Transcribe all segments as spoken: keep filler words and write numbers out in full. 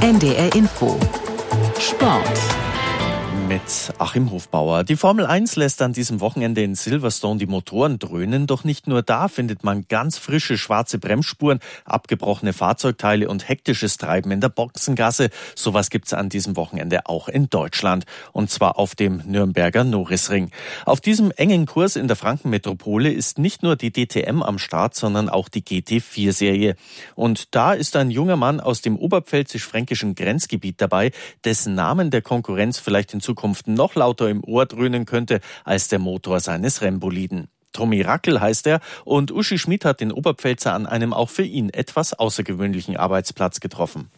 N D R Info Sport mit Achim Hofbauer. Die Formel eins lässt an diesem Wochenende in Silverstone die Motoren dröhnen. Doch nicht nur da findet man ganz frische schwarze Bremsspuren, abgebrochene Fahrzeugteile und hektisches Treiben in der Boxengasse. Sowas gibt's an diesem Wochenende auch in Deutschland. Und zwar auf dem Nürnberger Norrisring. Auf diesem engen Kurs in der Frankenmetropole ist nicht nur die D T M am Start, sondern auch die G T vier Serie. Und da ist ein junger Mann aus dem oberpfälzisch-fränkischen Grenzgebiet dabei, dessen Namen der Konkurrenz vielleicht in Zukunft noch lauter im Ohr dröhnen könnte als der Motor seines Rennboliden. Tommy Rackel heißt er und Uschi Schmid hat den Oberpfälzer an einem auch für ihn etwas außergewöhnlichen Arbeitsplatz getroffen.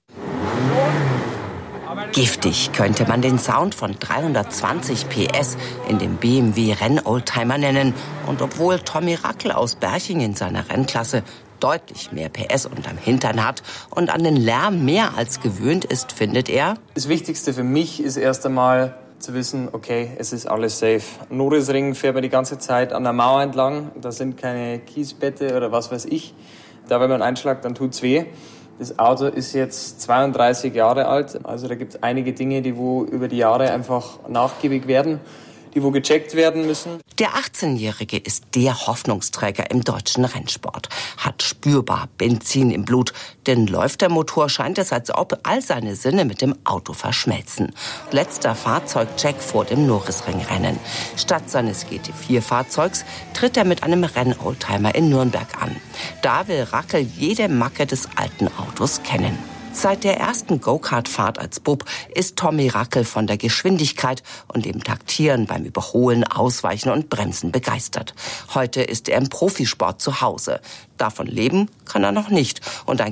Giftig könnte man den Sound von dreihundertzwanzig P S in dem B M W Rennoldtimer nennen. Und obwohl Tommy Rackel aus Berching in seiner Rennklasse deutlich mehr P S unterm Hintern hat und an den Lärm mehr als gewöhnt ist, findet er: Das Wichtigste für mich ist erst einmal zu wissen, okay, es ist alles safe. Norrisring fährt man die ganze Zeit an der Mauer entlang, da sind keine Kiesbette oder was weiß ich. Da, wenn man einschlägt, dann tut's weh. Das Auto ist jetzt zweiunddreißig Jahre alt, also da gibt es einige Dinge, die wo über die Jahre einfach nachgiebig werden, die wo gecheckt werden müssen. Der achtzehnjährige ist der Hoffnungsträger im deutschen Rennsport, hat spürbar Benzin im Blut, denn läuft der Motor, scheint es, als ob all seine Sinne mit dem Auto verschmelzen. Letzter Fahrzeugcheck vor dem Norrisring-Rennen. Statt seines G T vier Fahrzeugs tritt er mit einem Rennoldtimer in Nürnberg an. Da will Rackel jede Macke des alten Autos kennen. Seit der ersten Go-Kart-Fahrt als Bub ist Tommy Rackel von der Geschwindigkeit und dem Taktieren beim Überholen, Ausweichen und Bremsen begeistert. Heute ist er im Profisport zu Hause. Davon leben kann er noch nicht und ein